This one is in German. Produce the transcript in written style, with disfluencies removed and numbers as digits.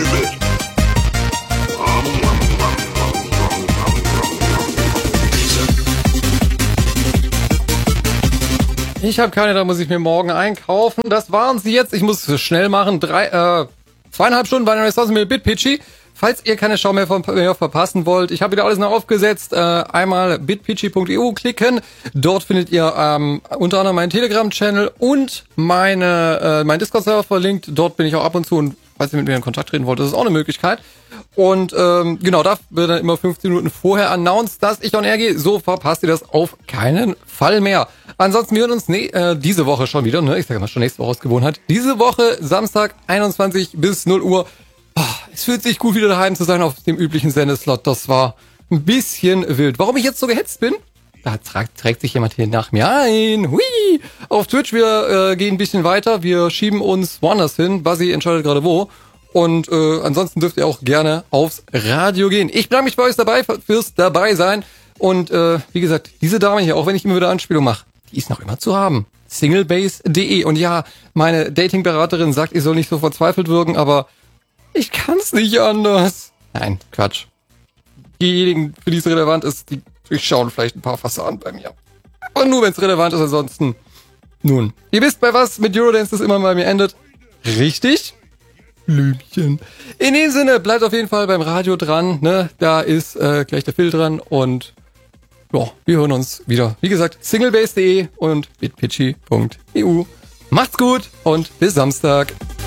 Ich habe keine, da muss ich mir morgen einkaufen. Das waren sie jetzt. Ich muss schnell machen. 2,5 Stunden bei der mit BitPitchy. Falls ihr keine Show mehr von mir verpassen wollt, ich habe wieder alles noch aufgesetzt. Einmal bitpitchy.eu klicken. Dort findet ihr unter anderem meinen Telegram-Channel und mein Discord-Server verlinkt. Dort bin ich auch ab und zu, und falls ihr mit mir in Kontakt treten wollt, das ist auch eine Möglichkeit. Und genau, da wird dann immer 15 Minuten vorher announced, dass ich on air gehe. So verpasst ihr das auf keinen Fall mehr. Ansonsten, wir hören uns diese Woche schon wieder, ne? Ich sage mal schon nächste Woche aus Gewohnheit. Diese Woche, Samstag, 21 bis 0 Uhr. Es fühlt sich gut, wieder daheim zu sein auf dem üblichen Sendeslot. Das war ein bisschen wild. Warum ich jetzt so gehetzt bin? Da trägt sich jemand hier nach mir ein. Hui! Auf Twitch, wir gehen ein bisschen weiter. Wir schieben uns woanders hin. Buzzy entscheidet gerade wo. Und ansonsten dürft ihr auch gerne aufs Radio gehen. Ich bedanke mich bei euch fürs dabei sein. Und wie gesagt, diese Dame hier, auch wenn ich immer wieder Anspielung mache, die ist noch immer zu haben. Singlebase.de. Und ja, meine Datingberaterin sagt, ich soll nicht so verzweifelt wirken, aber ich kann's nicht anders. Nein, Quatsch. Diejenigen, für die es relevant ist, die durchschauen vielleicht ein paar Fassaden bei mir. Aber nur, wenn es relevant ist, ansonsten. Nun, ihr wisst, bei was mit Eurodance das immer bei mir endet. Richtig? Blümchen. In dem Sinne, bleibt auf jeden Fall beim Radio dran, ne? Da ist gleich der Phil dran und ja, wir hören uns wieder. Wie gesagt, singlebase.de und bitpitchy.eu. Macht's gut und bis Samstag.